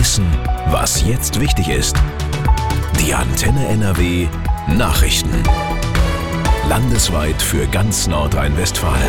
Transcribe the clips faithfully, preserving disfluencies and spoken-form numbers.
Wissen, was jetzt wichtig ist. Die Antenne N R W Nachrichten. Landesweit für ganz Nordrhein-Westfalen.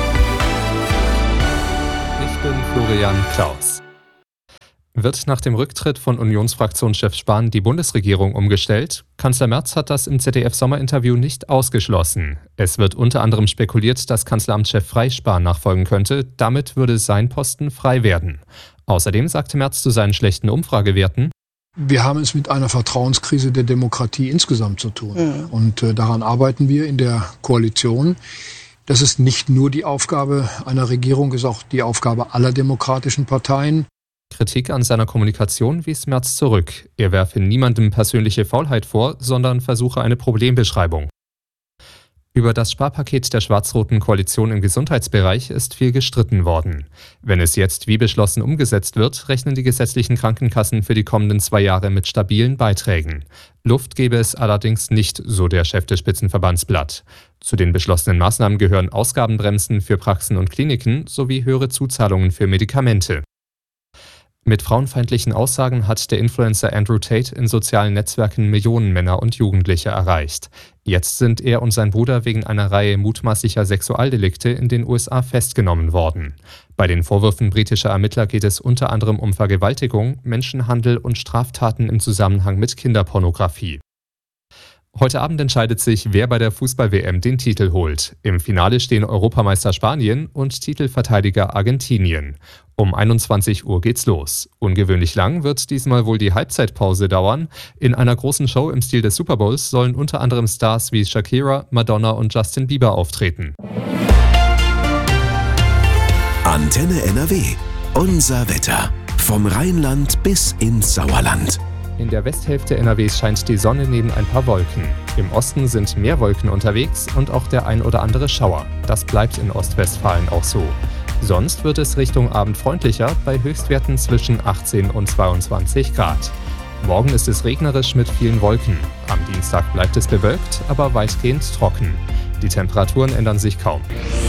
Ich bin Florian Klaus. Wird nach dem Rücktritt von Unionsfraktionschef Spahn die Bundesregierung umgestellt? Kanzler Merz hat das im Z D F-Sommerinterview nicht ausgeschlossen. Es wird unter anderem spekuliert, dass Kanzleramtschef Frey Spahn nachfolgen könnte. Damit würde sein Posten frei werden. Außerdem sagte Merz zu seinen schlechten Umfragewerten: Wir haben es mit einer Vertrauenskrise der Demokratie insgesamt zu tun. Ja. Und äh, daran arbeiten wir in der Koalition. Das ist nicht nur die Aufgabe einer Regierung, ist auch die Aufgabe aller demokratischen Parteien. Kritik an seiner Kommunikation wies Merz zurück. Er werfe niemandem persönliche Faulheit vor, sondern versuche eine Problembeschreibung. Über das Sparpaket der schwarz-roten Koalition im Gesundheitsbereich ist viel gestritten worden. Wenn es jetzt wie beschlossen umgesetzt wird, rechnen die gesetzlichen Krankenkassen für die kommenden zwei Jahre mit stabilen Beiträgen. Luft gebe es allerdings nicht, so der Chef des Spitzenverbandsblatt. Zu den beschlossenen Maßnahmen gehören Ausgabenbremsen für Praxen und Kliniken sowie höhere Zuzahlungen für Medikamente. Mit frauenfeindlichen Aussagen hat der Influencer Andrew Tate in sozialen Netzwerken Millionen Männer und Jugendliche erreicht. Jetzt sind er und sein Bruder wegen einer Reihe mutmaßlicher Sexualdelikte in den U S A festgenommen worden. Bei den Vorwürfen britischer Ermittler geht es unter anderem um Vergewaltigung, Menschenhandel und Straftaten im Zusammenhang mit Kinderpornografie. Heute Abend entscheidet sich, wer bei der Fußball-W M den Titel holt. Im Finale stehen Europameister Spanien und Titelverteidiger Argentinien. Um einundzwanzig Uhr geht's los. Ungewöhnlich lang wird diesmal wohl die Halbzeitpause dauern. In einer großen Show im Stil des Super Bowls sollen unter anderem Stars wie Shakira, Madonna und Justin Bieber auftreten. Antenne N R W. Unser Wetter. Vom Rheinland bis ins Sauerland. In der Westhälfte N R Ws scheint die Sonne neben ein paar Wolken. Im Osten sind mehr Wolken unterwegs und auch der ein oder andere Schauer. Das bleibt in Ostwestfalen auch so. Sonst wird es Richtung Abend freundlicher bei Höchstwerten zwischen achtzehn und zweiundzwanzig Grad. Morgen ist es regnerisch mit vielen Wolken. Am Dienstag bleibt es bewölkt, aber weitgehend trocken. Die Temperaturen ändern sich kaum.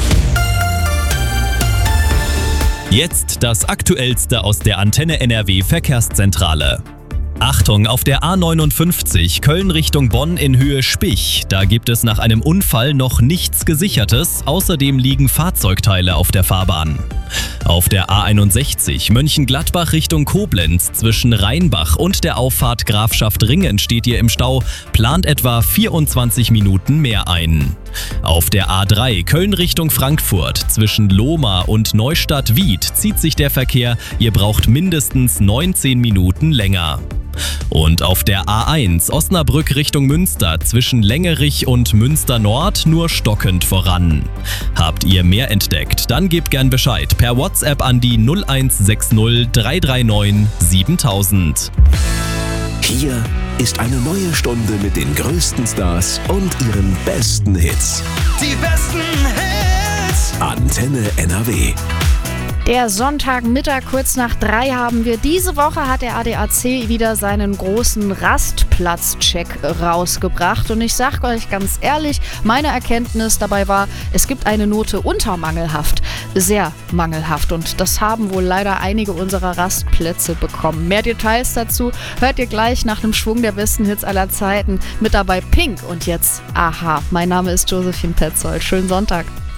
Jetzt das Aktuellste aus der Antenne N R W Verkehrszentrale. Achtung, auf der A neunundfünfzig Köln Richtung Bonn in Höhe Spich. Da gibt es nach einem Unfall noch nichts Gesichertes. Außerdem liegen Fahrzeugteile auf der Fahrbahn. Auf der A einundsechzig Mönchengladbach Richtung Koblenz zwischen Rheinbach und der Auffahrt Grafschaft Ringen steht ihr im Stau. Plant etwa vierundzwanzig Minuten mehr ein. Auf der A drei Köln Richtung Frankfurt zwischen Lohmar und Neustadt-Wied zieht sich der Verkehr. Ihr braucht mindestens neunzehn Minuten länger. Und auf der A eins Osnabrück Richtung Münster zwischen Längerich und Münster Nord nur stockend voran. Habt ihr mehr entdeckt? Dann gebt gern Bescheid per WhatsApp an die null eins sechs null drei drei neun siebentausend. Hier ist eine neue Stunde mit den größten Stars und ihren besten Hits. Die besten Hits! Antenne N R W. Der Sonntagmittag kurz nach drei haben wir. Diese Woche hat der A D A C wieder seinen großen Rastplatzcheck rausgebracht. Und ich sage euch ganz ehrlich, meine Erkenntnis dabei war, es gibt eine Note unter mangelhaft. Sehr mangelhaft. Und das haben wohl leider einige unserer Rastplätze bekommen. Mehr Details dazu hört ihr gleich nach dem Schwung der besten Hits aller Zeiten. Mit dabei Pink und jetzt Aha. Mein Name ist Josephine Petzold. Schönen Sonntag.